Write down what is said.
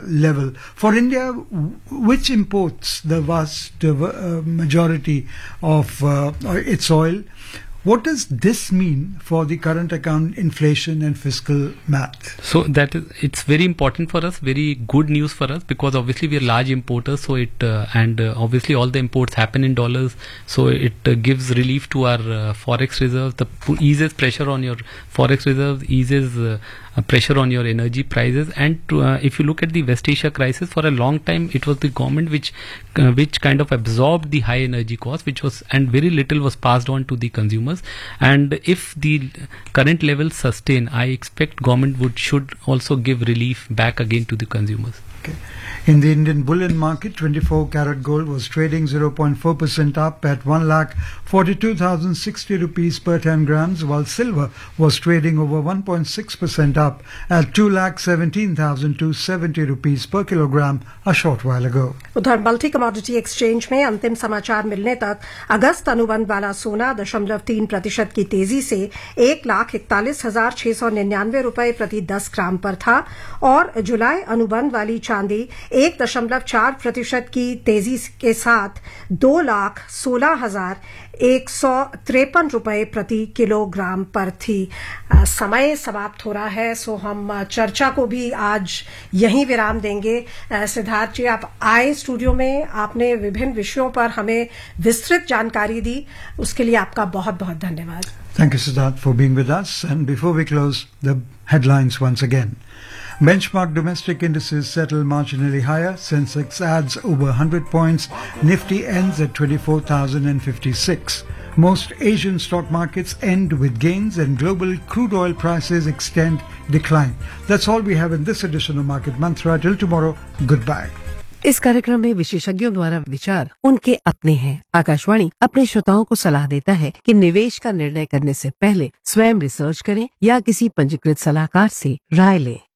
level. For India, which imports the vast majority of its oil, what does this mean for the current account inflation and fiscal math? So it's very important for us, very good news for us, because obviously we are large importers. So obviously all the imports happen in dollars. So it gives relief to our forex reserves. Eases pressure on your forex reserves, eases pressure on your energy prices. And if you look at the West Asia crisis, for a long time it was the government which kind of absorbed the high energy cost, and very little was passed on to the consumers. And if the current levels sustain, I expect government should also give relief back again to the consumers. Okay. In the Indian bullion market, 24-karat gold was trading 0.4% up at 1,42,060 rupees per 10 grams, while silver was trading over 1.6% up at 2,17,270 rupees per kilogram a short while ago. उधर multi commodity exchange में अंतिम समाचार मिलने तक अगस्त अनुबंध वाला सोना 0.3% की तेजी से 1,41,699 रुपए प्रति 10 ग्राम पर था, और जुलाई अनुबंध वाली चांदी 1.4% की तेजी के साथ 2,16,153 रुपए प्रति किलोग्राम पर थी। समय समाप्त हो रहा है, सो हम चर्चा को भी आज यहीं विराम देंगे। सिद्धार्थ जी, आप आए स्टूडियो में, आपने विभिन्न विषयों पर हमें विस्तृत जानकारी दी, उसके लिए आपका बहुत बहुत धन्यवाद। Thank you, Siddharth, for being with us. And before we close, the headlines once again. Benchmark domestic indices settle marginally higher. Sensex adds over 100 points. Nifty ends at 24,056. Most Asian stock markets end with gains, and global crude oil prices extend decline. That's all we have in this edition of Market Mantra. Till tomorrow, goodbye. इस कार्यक्रम में विशेषज्ञों द्वारा विचार उनके अपने हैं। आकाशवाणी अपने श्रोताओं को सलाह देता है कि निवेश का निर्णय करने से पहले स्वयं रिसर्च करें या किसी पंजीकृत सलाहकार से राय लें।